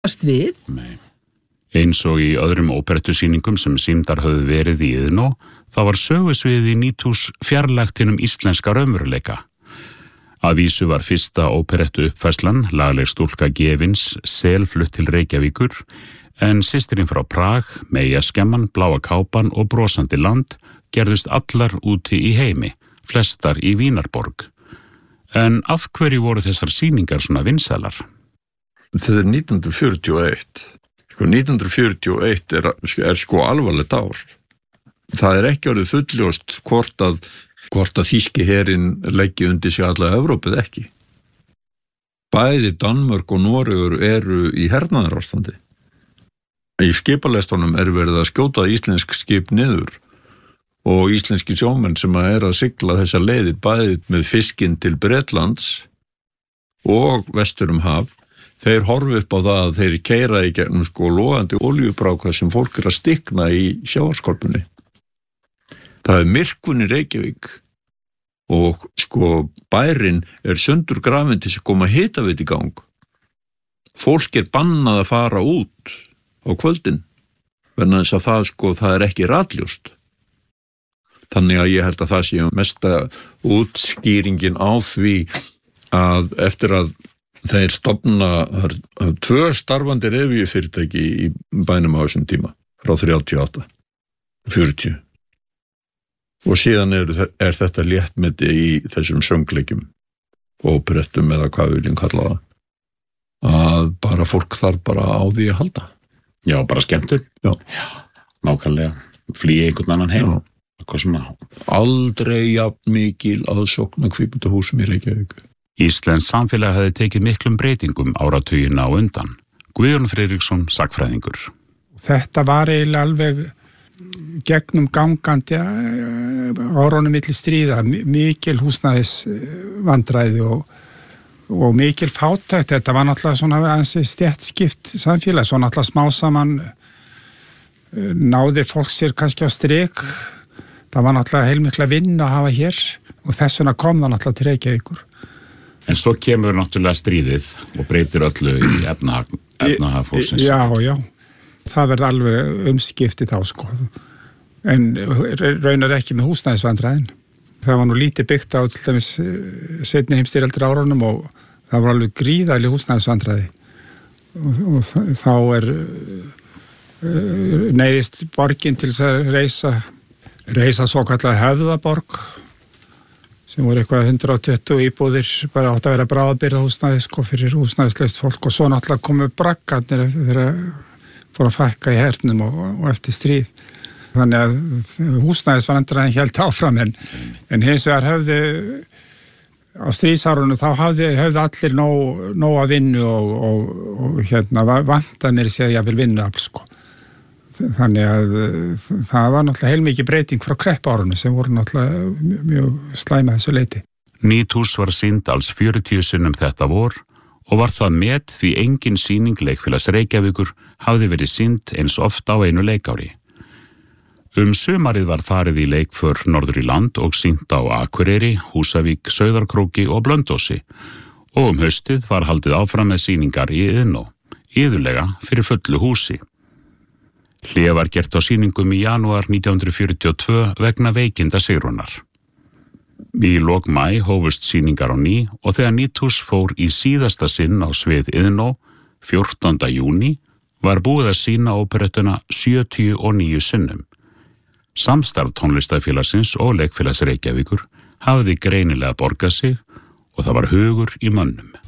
við? Nei. Eins og í öðrum óperettusýningum sem sýndar höfðu verið í Iðnó, þá var sögusviðið í Nýthús fjarlægt hinum íslenska raunveruleika. Að vísu var fyrsta óperettu uppfærslan, lagleg stúlka Gefins, selflutt til Reykjavíkur, en systirinn frá Prag, Meyjaskemman, Bláa kápan og Brosandi land gerðust allar úti í heimi, flestar í Vínarborg. En af hverju voru þessar sýningar svona vinsælar? Þetta er 1941. 1941 er sko alvarlegt ár. Það er ekki orðið fulljóst hvort að þýski herinn leggi undir sig alla Evrópið ekki. Bæði Danmörk og Noregur eru í hernaðarástandi. Í skipalestunum er verið að skjóta íslensk skip niður og íslenski sjómenn sem að sigla þessa leiðir bæði með fiskinn til Bretlands og vestur haf, þeir horfi upp á það að þeir keyra í gegnum sko logandi olíubráka sem fólk að stikna í sjávarskorpunni. Það er myrkvun í Reykjavík og sko bærinn er sundur grafinn til að koma hitaveit í gang. Fólk er bannað að fara út á kvöldin, vegna þess að það er ekki ratljóst. Þannig að ég held að það sé mesta útskýringin á því að eftir að þeir stofna 2 starfandi revíufyrirtæki í bænum á þessum tíma, frá 38, 40. Og síðan er þetta léttmeti í þessum söngleikjum, óperettum eða hvað við viljum kalla það, að bara fólk þarf bara á því að halda. Já, bara skemmtur. Já. Nákvæmlega. Flýja einhvern annan heim. Já. Eitthvað svona. Aldrei jafn mikil aðsókn að kvikmyndahúsum í Reykjavík. Íslensk samfélag hefði tekið miklum breytingum áratugina á undan. Guðjón Friðriksson, sagnfræðingur. Þetta var eiginlega alveg gegnum gangandi árunum milli stríða, mikil húsnæðisvandræði og mikil fátækt. Þetta var náttúrulega svona ansi stéttskipt samfélag, svo náttúrulega smá saman náði fólk sér kannski á strik. Það var náttúrulega heilmikla vinna að hafa hér og þess vegna kom það náttúrulega til Reykjavíkur. En svo kemur náttúrulega stríðið og breytir öllu í efnahag fólksins. Já. Það verði alveg umskipti þá sko. En raunar ekki með húsnæðisvandræðin. Það var nú lítið byggt á til dæmis seinni heimsstyrjaldir árunum og það var alveg gríðarleg húsnæðisvandræði. Og þá neyðist borgin til þess að reisa svokallega Höfðaborg sem voru eitthvað 120 íbúðir, bara átt að vera bráðabirgðahúsnæði sko fyrir húsnæðislaust fólk og svo náttúrulega komu braggarnir þegar fór að fækka í hernum og eftir stríð. Þannig að húsnæðisvandræðin hélt áfram en hins vegar höfðu á stríðsárunum þá höfðu allir nóg að vinnu og vantanir séð ég vil vinna alls sko. Þannig að það var náttúrulega heilmikið breyting frá kreppárunum sem voru náttúrulega mjög slæma þessu leyti. Nýthús var sýnd alls 40 sinnum þetta vor og var það met því engin sýning Leikfélags Reykjavíkur hafði verið sýnd eins oft á einu leikári. Sumarið var farið í leikför norður í land og sýnt á Akureyri, Húsavík, Sauðárkróki og Blönduósi og haustið var haldið áfram með sýningar í Iðnó, iðulega fyrir fullu húsi. Hlé var gert á sýningum í janúar 1942 vegna veikinda Sigrúnar. Í lok maí hófust sýningar á ný og þegar Nýthús fór í síðasta sinn á svið Iðnó, 14. júní, var búið að sýna óperettuna 79 sinnum. Samstarf tónlistarfélagsins og Leikfélags Reykjavíkur hafði greinilega borgað sig og það var hugur í mönnum.